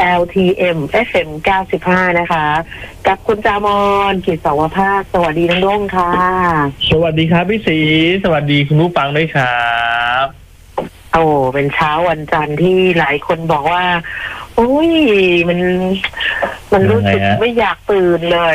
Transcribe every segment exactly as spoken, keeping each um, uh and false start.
แอล ที เอ็ม เอฟ เอ็ม เก้าสิบห้านะคะกับคุณจามอนกิจสาวภาคสวัสดีน้องด้งค่ะสวัสดีครับพี่ศรีสวัสดีคุณผู้ฟังด้วยครับโอ้เป็นเช้าวันจันทร์ที่หลายคนบอกว่าโอ้ยมันมันรู้สึกไม่อยากตื่นเลย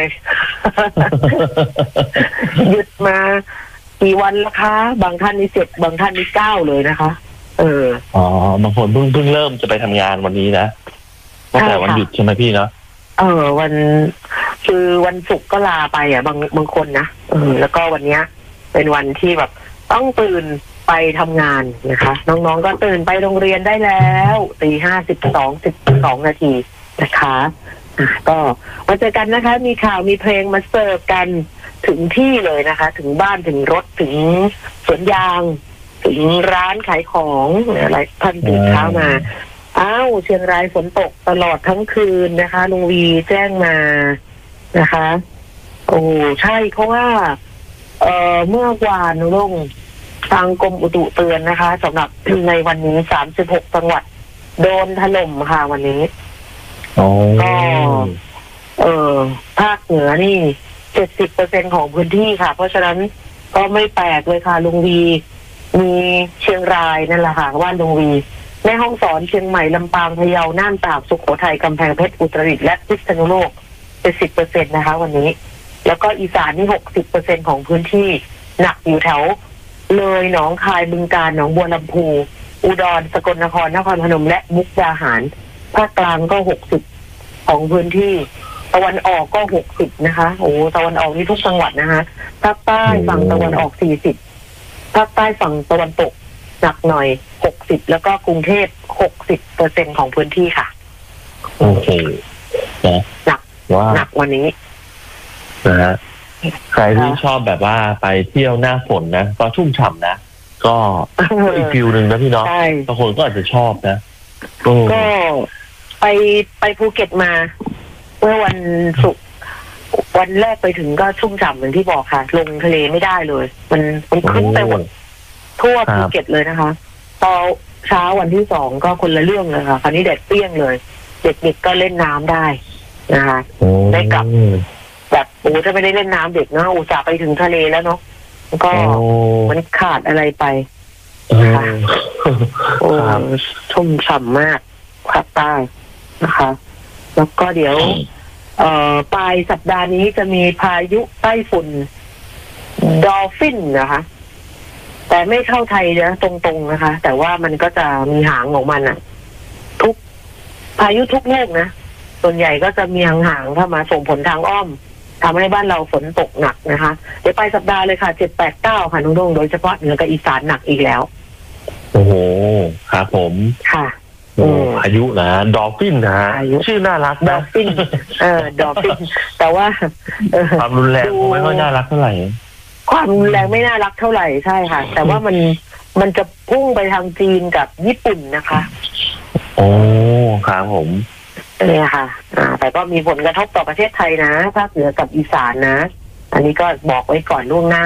หยุดมากี่วันแล้วคะบางท่านนี่เจ็ดบางท่านนี่เก้าเลยนะคะเอออ๋อบางคนเพิ่งเพิ่งเริ่มจะไปทำงานวันนี้นะตั้งแต่วันหยุดใช่ไหมพี่เนาะเออวันคือวันศุกร์ก็ลาไปอ่ะบางบางคนนะเออแล้วก็วันเนี้ยเป็นวันที่แบบต้องตื่นไปทำงานนะคะน้องๆก็ตื่นไปโรงเรียนได้แล้วตีห้าสิบสองสิบสองนาทีนะคะก็มาเจอกันนะคะมีข่าวมีเพลงมาเสิร์ฟกันถึงที่เลยนะคะถึงบ้านถึงรถถึงสวนยางถึงร้านขายของอะไรท่านตื่นเช้ามาอ้าวเชียงรายฝนตกตลอดทั้งคืนนะคะลุงวีแจ้งมานะคะโอ้ใช่เพราะว่าเอ่อเมื่อวานลุงทางกรมอุตุเตือนนะคะสำหรับในวันนี้สามสิบหกจังหวัดโดนถล่มค่ะวันนี้ก็เออภาคเหนือนี่เจ็ดสิบเปอร์เซ็นของพื้นที่ค่ะเพราะฉะนั้นก็ไม่แปลกเลยค่ะลุงวีมีเชียงรายนั่นแหละค่ะว่านลุงวีแม่ฮ่องสอนเชียงใหม่ลำปางพะเยาน่านตากสุโขทัยกำแพงเพชรอุตรดิตถ์และพิษณุโลกเจ็ดสิบเปอร์เซ็นต์นะคะวันนี้แล้วก็อีสานนี่หกสิบเปอร์เซ็นของพื้นที่หนักอยู่แถวเลยหนองคายบึงกาฬหนองบัวลำพูอุดรสกลนครนครพนมและมุกดาหารภาคกลางก็หกสิบของพื้นที่ตะวันออกก็หกสิบนะคะโอ้ตะวันออกนี่ทุกจังหวัดนะคะภาคใต้ฝั่งตะวันออกสี่สิบภาคใต้ฝั่งตะวันตกหนักหน่อยหกสิบแล้วก็กรุงเทพหกสิบเปอร์เซ็นของพื้นที่ค่ะโอเคนะหนักหนักวันนี้นะฮะใครที่ชอบแบบว่าไปเที่ยวหน้าฝนนะก็ชุ่มฉ่ำนะก็อีกฟิวหนึ่งนะพี่เนาะบางคนก็อาจจะชอบนะก็ไปไปภูเก็ตมาเมื่อวันศุกร์วันแรกไปถึงก็ชุ่มฉ่ำเหมือนที่บอกค่ะลงทะเลไม่ได้เลยมันมันขึ้นไปหมดทั่วภูเก็ตเลยนะคะตอนเช้าวันที่สองก็คนละเรื่องเลยค่ะคราวนี้แดดเปรี้ยงเลยเด็กๆก็เล่นน้ำได้นะคะได้กลับแบบโอ้ถ้าไม่ได้เล่นน้ำเด็กเนาะอุตส่าห์ไปถึงทะเลแล้วเนาะก็มันขาดอะไรไปนะคะโอ้ชุ่มฉ่ำมากภาคใต้นะคะแล้วก็เดี๋ยวเอ่อปลายสัปดาห์นี้จะมีพายุไต้ฝุ่นดอลฟินนะคะแต่ไม่เข้าไทยนะตรงๆนะคะแต่ว่ามันก็จะมีหางของมันอะทุกพายุทุกลูกนะส่วนใหญ่ก็จะมีหางๆเข้ามาส่งผลทางอ้อมทำให้บ้านเราฝนตกหนักนะคะเดี๋ยวปลายสัปดาห์เลยค่ะเจ็ดแปดเก้าค่ะน้องๆโดยเฉพาะเหนือกับอีสานหนักอีกแล้วโอ้โหครับผมค่ะโอ้พายุนะดอลฟินนะชื่อน่ารักดอลฟินเออดอลฟินแต่ว่าความรุนแรงไม่ค่อยน่ารักเท่าไหร่ความรุนแรงไม่น่ารักเท่าไหร่ใช่ค่ะแต่ว่ามันมันจะพุ่งไปทางจีนกับญี่ปุ่นนะคะโอ้ครับผมเนี่ยค่ะอ่าแต่ก็มีผลกระทบต่อประเทศไทยนะภาคเหนือกับอีสานนะอันนี้ก็บอกไว้ก่อนล่วงหน้า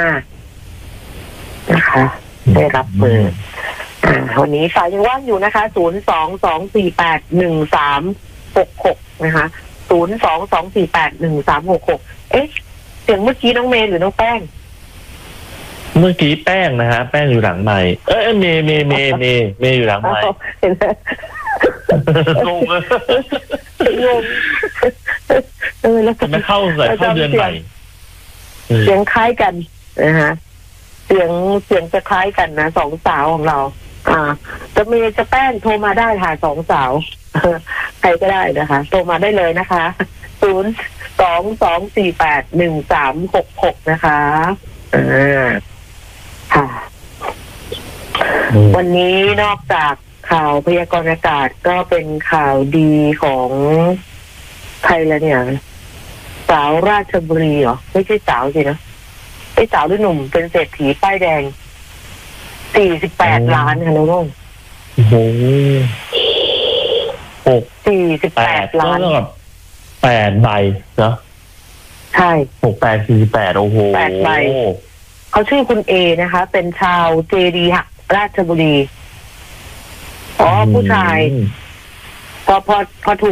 นะคะได้รับมืออ่าวันนี้สายยังว่างอยู่นะคะศูนย์สองสองสี่แปดหนึ่งสามหกหกนะคะศูนย์สองสองสี่แปดหนึ่งสามหกหกเอ๊ะเสียงเมื่อกี้น้องเมย์หรือน้องแป้งเมื่อกี้แป้งนะฮะแป้งอยู่หลังไมค์เอ้ยเมย์เมย์เมย์เมย์เมย์อยู่หลังไมค์งงเลยงงเออแล้วไม่เข้าใส่เข้าเดือนใหม่เสียงคล้ายกันนะฮะเสียงเสียงจะคล้ายกันนะสองสาวของเราอ่าจะเมย์จะแป้งโทรมาได้ค่ะสองสาวใครก็ได้นะคะโทรมาได้เลยนะคะศูนย์สองสองสี่แปดหนึ่งสามหกหกนะคะอ่าค่ะวันนี้นอกจากข่าวพยากรณ์อากาศก็เป็นข่าวดีของใครละเนี่ยสาวราชบุรีเหรอไม่ใช่สาวสินะไอ้สาวหรือหนุ่มเป็นเศรษฐีป้ายแดงสี่สิบแปดล้านค่ะน้องโอ้โหหกสี่สิบแปดล้านแปดใบเนาะใช่หกแปดสี่แปดโอ้โหแปดใบเขาชื่อคุณเอนะคะเป็นชาวเจดีย์หักราชบุรีอ๋อผู้ชายพอพอพอถูก